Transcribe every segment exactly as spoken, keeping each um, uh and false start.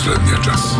последния час.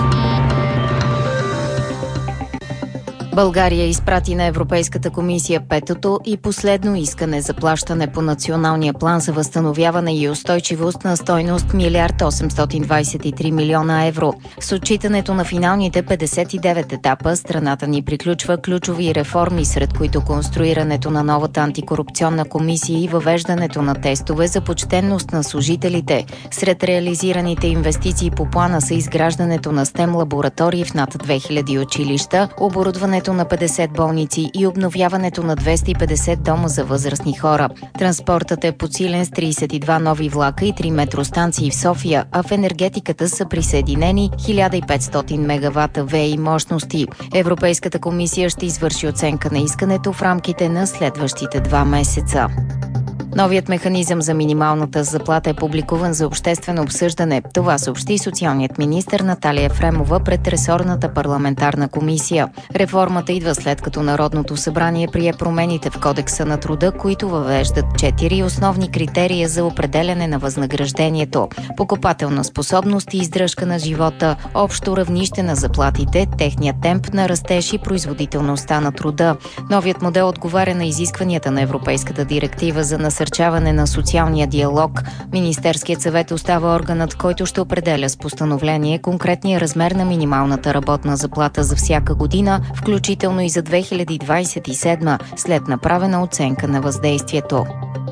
България изпрати на Европейската комисия петото и последно искане за плащане по Националния план за възстановяване и устойчивост на стойност милиард осемстотин двадесет и три милиона евро. С отчитането на финалните петдесет и девет етапа, страната ни приключва ключови реформи, сред които конструирането на новата антикорупционна комисия и въвеждането на тестове за почтенност на служителите. Сред реализираните инвестиции по плана са изграждането на STEM лаборатории в над две хиляди училища, оборудването на петдесет болници и обновяването на двеста и петдесет дома за възрастни хора. Транспортът е подсилен с тридесет и два нови влака и три метростанции в София, а в енергетиката са присъединени хиляда и петстотин мегавата ВЕИ мощности. Европейската комисия ще извърши оценка на искането в рамките на следващите два месеца. Новият механизъм за минималната заплата е публикуван за обществено обсъждане. Това съобщи социалният министър Наталия Ефремова пред ресорната парламентарна комисия. Реформата идва след като Народното събрание прие промените в Кодекса на труда, които въвеждат четири основни критерия за определяне на възнаграждението: покупателна способност и издръжка на живота, общо равнище на заплатите, техният темп на растеж и производителността на труда. Новият модел отговаря на изискванията на Европейската директива за насърчаване на социалния диалог. Министерският съвет остава органът, който ще определя с постановление конкретния размер на минималната работна заплата за всяка година, включително и за две хиляди двадесет и седма, след направена оценка на въздействието.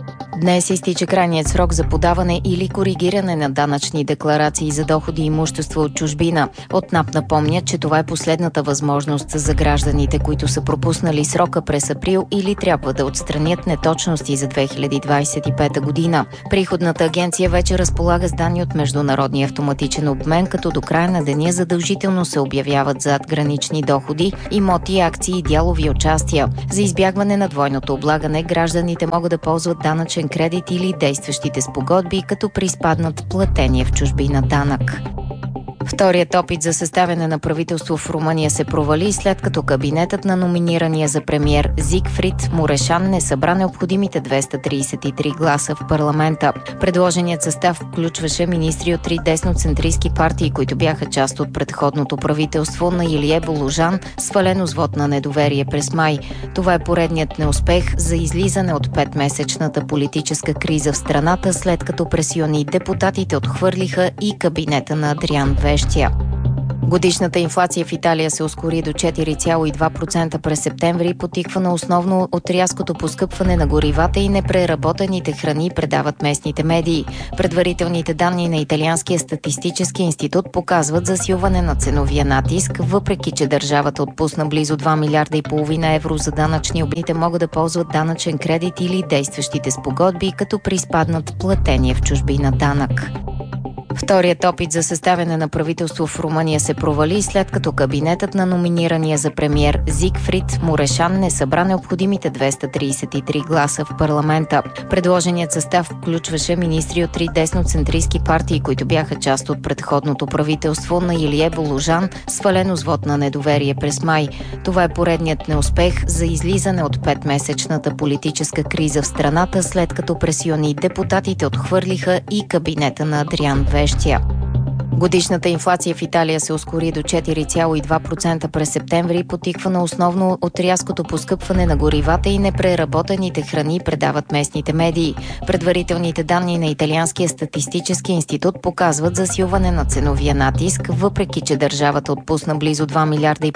Днес изтича крайният срок за подаване или коригиране на данъчни декларации за доходи и имущество от чужбина. От НАП напомнят, че това е последната възможност за гражданите, които са пропуснали срока през април или трябва да отстранят неточности за две хиляди двадесет и пета година. Приходната агенция вече разполага с данни от международния автоматичен обмен, като до края на деня задължително се обявяват задгранични доходи, имоти, акции и дялови участия. За избягване на двойното облагане, гражданите могат да ползват данъчен кредит или действащите спогодби, като приспаднат платения в чужбина данък. Вторият опит за съставяне на правителство в Румъния се провали, след като кабинетът на номинирания за премиер Зигфрид Мурешан не събра необходимите двеста тридесет и три гласа в парламента. Предложеният състав включваше министри от три десноцентристки партии, които бяха част от предходното правителство на Илие Боложан, свалено с вот на недоверие през май. Това е поредният неуспех за излизане от петмесечната политическа криза в страната, след като през юни депутатите отхвърлиха и кабинета на Адриан Вещия. Годишната инфлация в Италия се ускори до четири цяло и две процента през септември, потиквана основно от рязкото поскъпване на горивата и непреработените храни, предават местните медии. Предварителните данни на Италианския статистически институт показват засилване на ценовия натиск, въпреки че държавата отпусна близо два милиарда и половина евро за данъчни обните, могат да ползват данъчен кредит или действащите спогодби, като приспаднат платения в чужбина данък. Вторият опит за съставяне на правителство в Румъния се провали, след като кабинетът на номинирания за премиер Зигфрид Мурешан не събра необходимите двеста тридесет и три гласа в парламента. Предложеният състав включваше министри от три десноцентристки партии, които бяха част от предходното правителство на Илие Боложан, свалено с вот на недоверие през май. Това е поредният неуспех за излизане от петмесечната политическа криза в страната, след като през юни депутатите отхвърлиха и кабинета на Адриан Вещия. Годишната инфлация в Италия се ускори до четири цяло и две процента през септември, потиквана основно от рязкото поскъпване на горивата и непреработените храни, предават местните медии. Предварителните данни на Италианския статистически институт показват засилване на ценовия натиск, въпреки че държавата отпусна близо два милиарда и